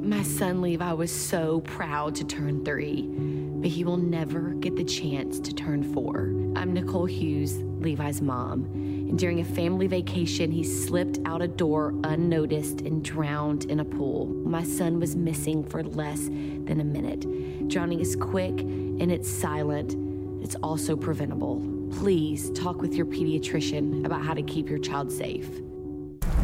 My son Levi was so proud to turn 3, but he will never get the chance to turn 4. I'm Nicole Hughes, Levi's mom, and during a family vacation, he slipped out a door unnoticed and drowned in a pool. My son was missing for less than a minute. Drowning is quick and it's silent. It's also preventable. Please talk with your pediatrician about how to keep your child safe.